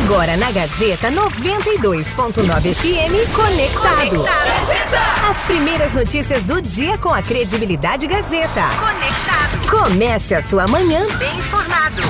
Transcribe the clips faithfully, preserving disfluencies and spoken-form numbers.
Agora na Gazeta noventa e dois ponto nove F M, Conectado. Conectado. As primeiras notícias do dia com a credibilidade Gazeta. Conectado. Comece a sua manhã bem informado.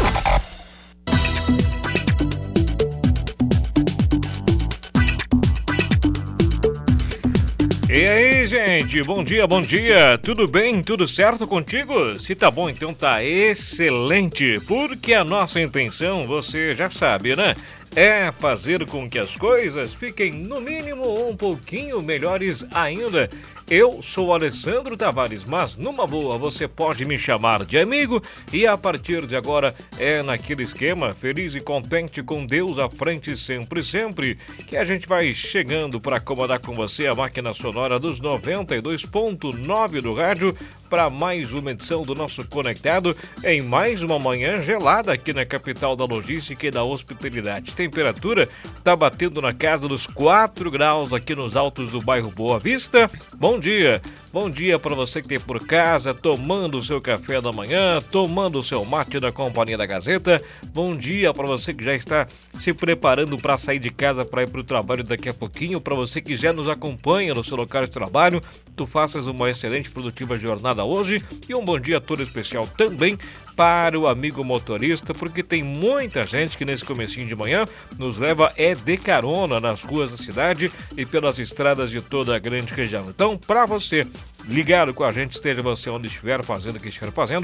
E aí, gente, bom dia, bom dia, tudo bem, tudo certo contigo? Se tá bom, então tá excelente, porque a nossa intenção, você já sabe, né? É fazer com que as coisas fiquem, no mínimo, um pouquinho melhores ainda. Eu sou o Alessandro Tavares, mas numa boa você pode me chamar de amigo e a partir de agora é naquele esquema, feliz e contente com Deus à frente sempre, sempre, que a gente vai chegando para acomodar com você a máquina sonora dos noventa e dois ponto nove do rádio para mais uma edição do nosso Conectado em mais uma manhã gelada aqui na capital da logística e da hospitalidade. Temperatura tá batendo na casa dos quatro graus aqui nos altos do bairro Boa Vista. Bom dia, bom dia para você que tem por casa, tomando o seu café da manhã, tomando o seu mate da Companhia da Gazeta. Bom dia para você que já está se preparando para sair de casa para ir para o trabalho daqui a pouquinho. Para você que já nos acompanha no seu local de trabalho, tu faças uma excelente e produtiva jornada hoje. E um bom dia todo especial também para o amigo motorista, porque tem muita gente que nesse comecinho de manhã nos leva é de carona nas ruas da cidade e pelas estradas de toda a grande região. Então, para você ligado com a gente, esteja você onde estiver fazendo o que estiver fazendo,